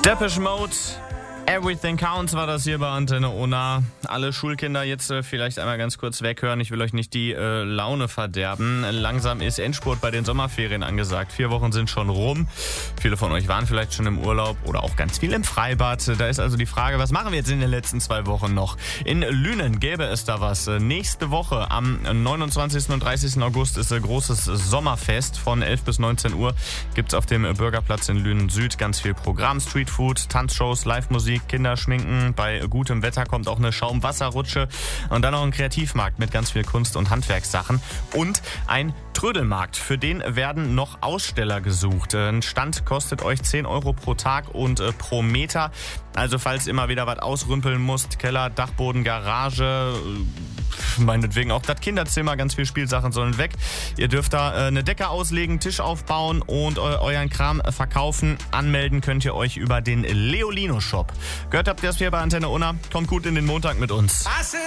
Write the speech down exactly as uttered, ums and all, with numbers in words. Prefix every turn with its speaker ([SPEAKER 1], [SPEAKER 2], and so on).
[SPEAKER 1] Depeche Mode, Everything Counts war das hier bei Antenne Ona. Alle Schulkinder jetzt äh, vielleicht einmal ganz kurz weghören. Ich will euch nicht die äh, Laune verderben. Langsam ist Endspurt bei den Sommerferien angesagt. Vier Wochen sind schon rum. Viele von euch waren vielleicht schon im Urlaub oder auch ganz viel im Freibad. Da ist also die Frage, was machen wir jetzt in den letzten zwei Wochen noch? In Lünen gäbe es da was. Nächste Woche am neunundzwanzigsten und dreißigsten August ist ein großes Sommerfest. Von elf bis neunzehn Uhr gibt es auf dem Bürgerplatz in Lünen Süd ganz viel Programm. Streetfood, Tanzshows, Live-Musik, Kinderschminken. Bei gutem Wetter kommt auch eine Schaumwasserrutsche und dann noch ein Kreativmarkt mit ganz viel Kunst- und Handwerkssachen und ein Trödelmarkt. Für den werden noch Aussteller gesucht. Ein Stand kostet euch zehn Euro pro Tag und äh, pro Meter. Also falls immer wieder was ausrümpeln musst, Keller, Dachboden, Garage, äh, meinetwegen auch das Kinderzimmer, ganz viel Spielsachen sollen weg. Ihr dürft da äh, eine Decke auslegen, Tisch aufbauen und äh, euren Kram äh, verkaufen. Anmelden könnt ihr euch über den Leolino Shop. Gehört habt ihr das hier bei Antenne Unna? Kommt gut in den Montag mit uns.